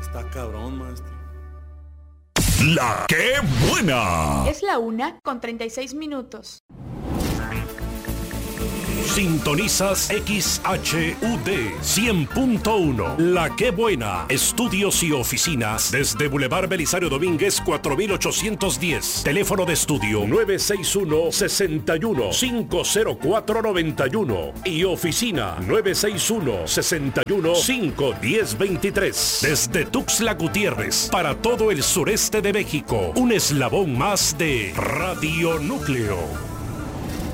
Está cabrón, maestro. La que buena. Es la 1:36. Sintonizas XHUD 100.1. La que buena. Estudios y oficinas desde Boulevard Belisario Domínguez 4810. Teléfono de estudio 961-61-50491 y oficina 961-61-51023. Desde Tuxtla Gutiérrez para todo el sureste de México. Un eslabón más de Radio Núcleo.